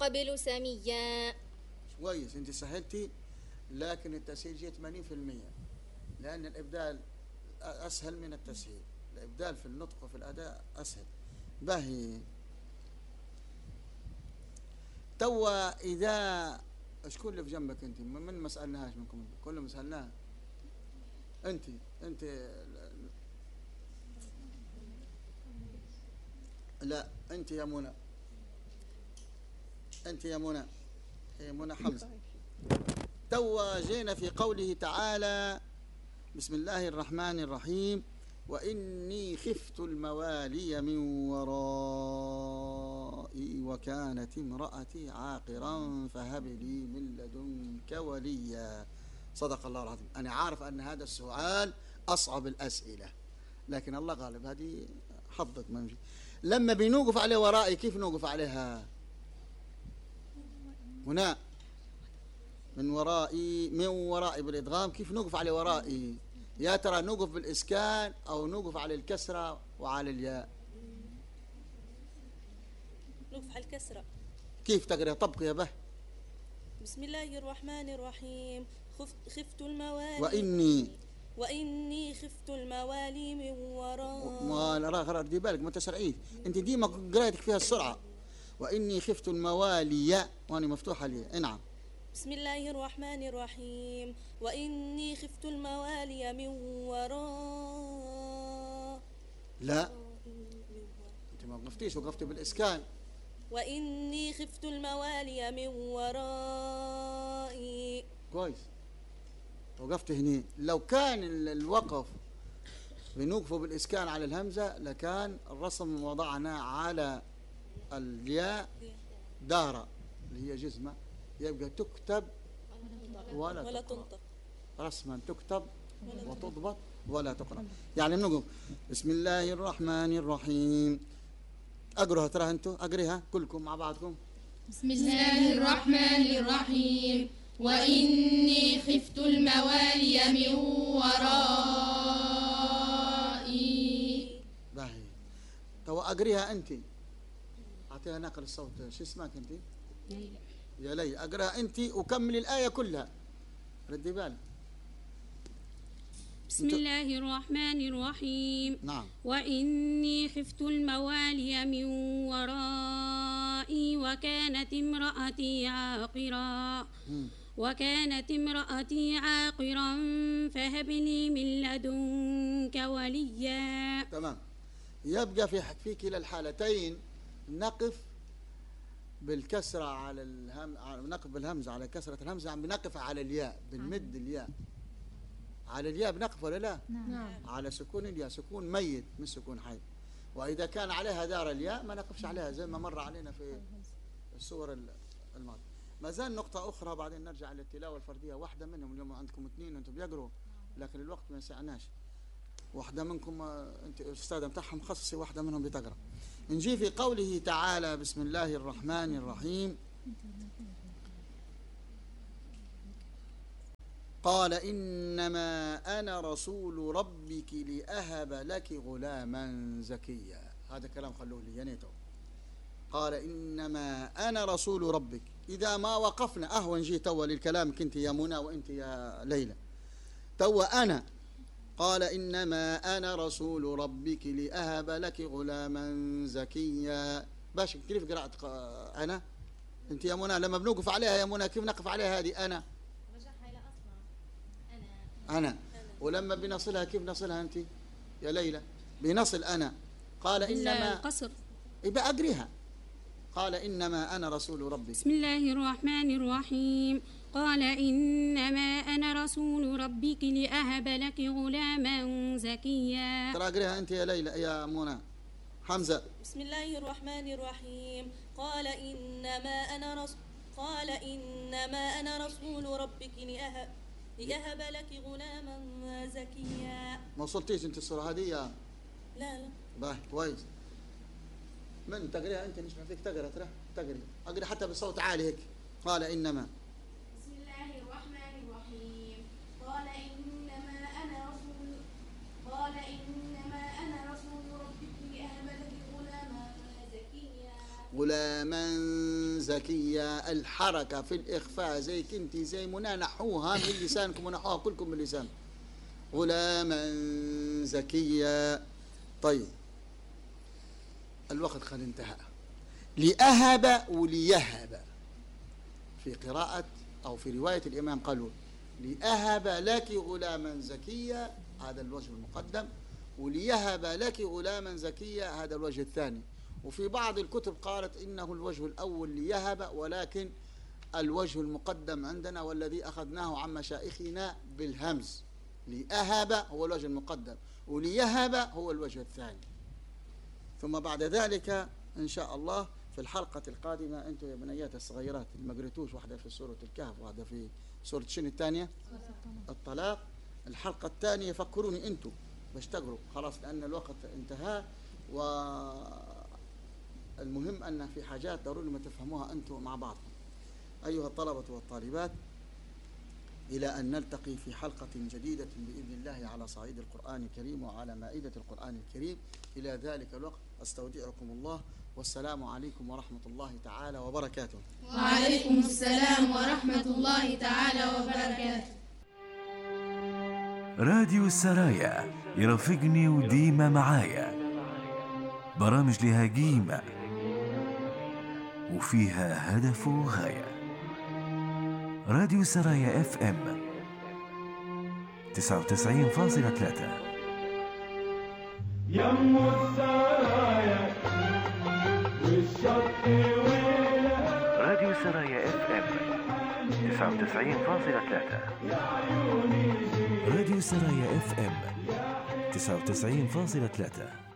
قبل سميا. كويس، انت سهلتي، لكن التسهيل جه 80%، لأن الإبدال أسهل من التسهيل. الإبدال في النطق وفي الأداء أسهل. باهي توا إذا شكون اللي في جنبك أنت؟ من ما سألناهاش منكم؟ كلهم سألناها. أنت لا، أنت يا منى، أنت يا منى، هي منى حمزة. توا جينا في قوله تعالى بسم الله الرحمن الرحيم: وإني خفت الموالي من ورائي وكانت امرأتي عاقرا فهب لي من لدنك وليا. صدق الله العظيم. أنا عارف أن هذا السؤال أصعب الأسئلة، لكن الله غالب، هذه حظك ما يمشي. لما بنوقف عليه ورائي كيف نوقف عليها هنا؟ من ورائي بالإدغام، كيف نوقف على ورائي؟ يا ترى نوقف بالإسكان أو نوقف على الكسرة وعلى الياء؟ نوقف على الكسرة. كيف تقرأ؟ طبق يا به. بسم الله الرحمن الرحيم. خفت الموالي وإني خفت الموالي من وراء. ما دي بالك ما تسرعيه، أنت ديما قراءتك فيها السرعة. وإني خفت الموالي وأنا مفتوحة لي. نعم. بسم الله الرحمن الرحيم. وإني خفت الموالي من وراء. لا، أنت ما وقفتيش، وقفتي بالإسكان. وإني خفت الموالي من ورائي. كويس، وقفت هنا. لو كان الوقف بنوقفه بالإسكان على الهمزة لكان الرسم وضعنا على الياء دارة اللي هي جزمة، يبقى تكتب ولا تنطق. رسما تكتب وتضبط ولا تقرأ. يعني نقول بسم الله الرحمن الرحيم. أقرأها ترى أنتم، أقريها كلكم مع بعضكم. بسم الله الرحمن الرحيم. وإني خفت الموالي من ورائي. باهي تو أقريها أنت، أعطيها نقل الصوت. شو اسمك أنت؟ يا لي. أقرأها أنت وكمل الآية كلها، ردي بالك. بسم الله الرحمن الرحيم. نعم. وإني خفت الموالي من ورائي وكانت امرأتي عاقرا فهب لي من لدنك وليا. تمام. يبقى في كلا الحالتين نقف بالكسرة على نقف بالهمزة على كسرة الهمزة، عم بنقف على الياء، بنمد الياء على الياء، بنقف ولا لا؟ نعم. على سكون الياء، سكون ميت مش سكون حي. وإذا كان عليها دار الياء ما نقفش عليها زي ما مر علينا في الصور الماضية. ما زال نقطة أخرى بعدين نرجع للتلاوة الفردية. واحدة منهم، اليوم عندكم اثنين وأنتم بيقروا لكن الوقت ما يسعناش. واحدة منكم أنت أستاذة متاعهم مخصصي، واحدة منهم بتقرأ. نجي في قوله تعالى بسم الله الرحمن الرحيم: قال إنما أنا رسول ربك لأهب لك غلاما زكيا. هذا كلام خلوه لي ينيتو. قال إنما أنا رسول ربك. إذا ما وقفنا أهون جي توا للكلام كنت يا منى وإنت يا ليلى. توا أنا قال إنما أنا رسول ربك لأهب لك غلاما زكيا. باش كيف قرأت أنا؟ أنت يا منى لما بنوقف عليها يا منى كيف نقف عليها هذه أنا؟ أنا. ولما بنصلها كيف نصلها أنت يا ليلى؟ بنصل أنا. قال إنما القصر. يبقى أقريها. قال إنما أنا رسول ربك. بسم الله الرحمن الرحيم. قال إنما أنا رسول ربك لأهب لك غلاما زكيا. ترى أقريها أنت يا ليلى يا منى. حمزة. بسم الله الرحمن الرحيم. قال إنما أنا رسول ربك لأهب لك غلاما زكيا. ما وصلتيش أنت الصورة هذه يا؟ لا. باهي كويس. من تقريها أنت؟ نسمع فيك تقرأ. ترى أقري حتى بصوت عالي هيك. قال إنما. بسم الله الرحمن الرحيم. قال إنما أنا رسول ربك لأهب لك غلاما زكيا. غلاما زكية. الحركة في الإخفاء زي كنتي زي منا نحوها من لسانكم ونحوها كلكم من لسان. غلاما زكيا. طيب الوقت قد انتهى. لأهب وليهب في قراءة أو في رواية الإمام قالوا لأهب لك غلاما زكيا، هذا الوجه المقدم، وليهب لك غلاما زكيا هذا الوجه الثاني. وفي بعض الكتب قالت إنه الوجه الأول ليهب، ولكن الوجه المقدم عندنا والذي أخذناه عن مشايخنا بالهمز، لأهب هو الوجه المقدم وليهب هو الوجه الثاني. ثم بعد ذلك إن شاء الله في الحلقة القادمة أنتم يا بنيات الصغيرات ما قريتوش، واحدة في سورة الكهف واحدة في سورة شنو الثانية؟ الطلاق. الحلقة الثانية فكروني أنتم باش تقروا خلاص لأن الوقت انتهى. والمهم أن في حاجات ضروري ما تفهموها أنتم مع بعض. أيها الطلبة والطالبات، إلى أن نلتقي في حلقة جديدة بإذن الله على صعيد القرآن الكريم وعلى مائدة القرآن الكريم. إلى ذلك الوقت أستودعكم الله، والسلام عليكم ورحمة الله تعالى وبركاته. وعليكم السلام ورحمة الله تعالى وبركاته. راديو السرايا يرافقني وديما معايا، برامج لها قيمة وفيها هدف وغاية. راديو السرايا FM 99.3 يم السرايا والشط ويلها. راديو السرايا FM 99.3 راديو السرايا FM 99.3.